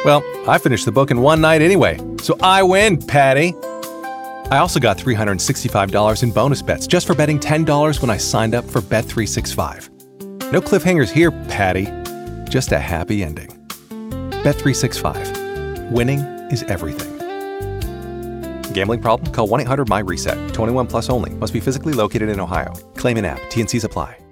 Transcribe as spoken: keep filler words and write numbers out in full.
Well, I finished the book in one night anyway, so I win, Patty. I also got three hundred sixty-five dollars in bonus bets just for betting ten dollars when I signed up for Bet three sixty-five. No cliffhangers here, Patty. Just a happy ending. Bet three sixty-five. Winning is everything. Gambling problem? Call one eight hundred M Y RESET. twenty-one plus only. Must be physically located in Ohio. Claim in app. T N Cs apply.